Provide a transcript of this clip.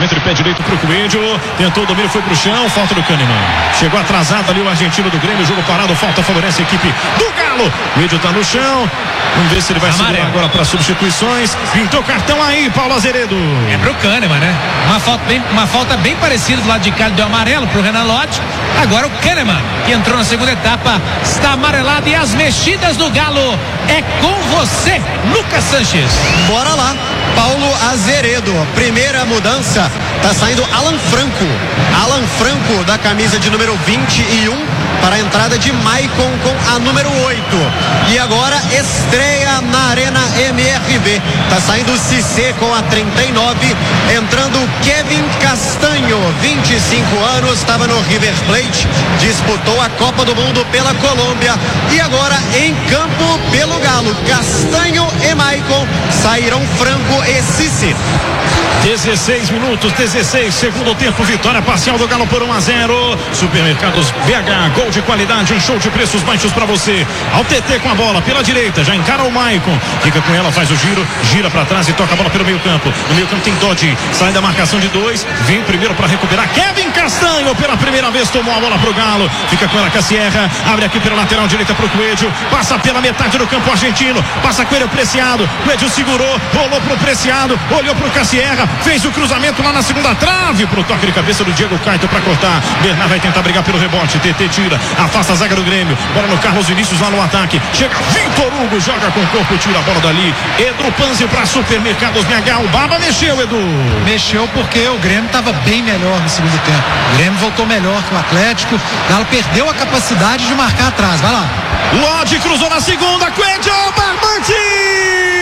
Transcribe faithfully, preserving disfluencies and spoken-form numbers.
Lançamento de pé direito pro Coelho. Tentou o domínio, foi pro chão. Falta do Kahneman. Chegou atrasado ali o argentino do Grêmio. Jogo parado. Falta favorece a equipe do Galo. O Coelho tá no chão. Vamos ver se ele vai Amarelo. segurar agora para substituições. Pintou cartão aí, Paulo Azeredo. É pro Kahneman, né? Uma falta bem, uma falta bem parecida do lado de cá, deu amarelo pro Renan Lodge. Agora o Kahneman, que entrou na segunda etapa, está amarelado e as mexidas do Galo é com você, Lucas Sanches. Bora lá, Paulo Azeredo. Primeira mudança, tá saindo Alan Franco. Alan Franco da camisa de número vinte e um para a entrada de Maicon com a número oito. E agora estreia na Arena M R V. Tá saindo o Cissé com a trinta e nove, entrando Kevin Castanho, vinte e cinco anos, estava no River Plate, disputou a Copa do Mundo pela Colômbia e agora em campo pelo Galo. Castanho e Maicon, saíram Franco e Cissé. dezesseis minutos, dezesseis, segundo tempo, vitória parcial do Galo por um a zero. Supermercados B H, gol de qualidade, um show de preços baixos para você. Ao T T com a bola pela direita, já encara o Maicon, fica com ela, faz o giro, gira para trás e toca a bola pelo meio campo. No meio campo tem Dodge, sai da marcação de dois, vem primeiro para recuperar Kevin Castanho, pela primeira vez tomou a bola pro Galo, fica com ela Cassierra, abre aqui pela lateral direita pro Coelho, passa pela metade do campo argentino, passa Coelho Preciado, Coelho segurou, rolou pro Preciado, olhou pro Cassierra, fez o cruzamento lá na segunda trave pro toque de cabeça do Diego Caito para cortar. Bernard vai tentar brigar pelo rebote, T T tira, afasta a zaga do Grêmio, bola no Carlos Vinícius lá no ataque, chega Vitor Hugo, joga com o corpo, tira a bola dali. Edu Panzi para Supermercados B H. O Baba mexeu, Edu. Mexeu porque o Grêmio estava bem melhor no segundo tempo. O Grêmio voltou melhor que o Atlético. O Galo perdeu a capacidade de marcar atrás. Vai lá. Lodge cruzou na segunda, Coelho, Barbante!